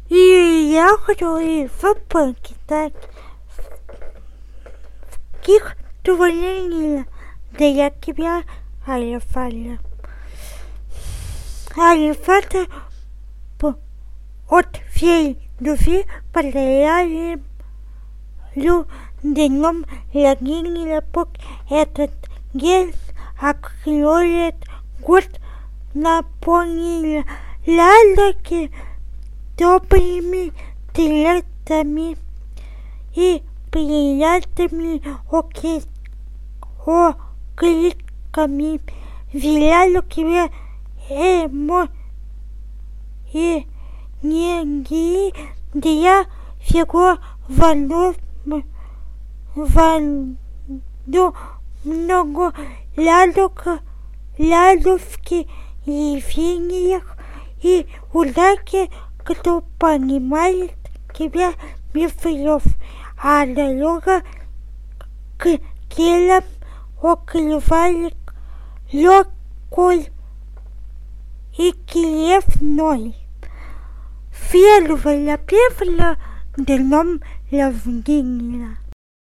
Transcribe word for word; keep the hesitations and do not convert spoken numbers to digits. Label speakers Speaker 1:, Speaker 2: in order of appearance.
Speaker 1: И я хочу и в покидать в ких творения, да я тебя алифаля. Алифата от всей души подаряем днем логинила пок этот гель акролет год наполнила ладоки добрыми трелятами и приятными окликами. Виляю тебе эмо и неги для всего валов валю много ладок ладовки и финиях и удаки, кто понимает тебя мифлев, а дорога к келям окрывает легкой и киевной. Первая певля дном лавгинила.